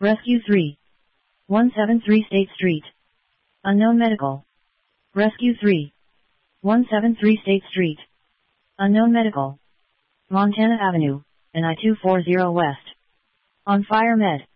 Rescue 3. 173 State Street. Unknown Medical. Rescue 3. 173 State Street. Unknown Medical. Montana Avenue, and I-240 West. On Fire Med.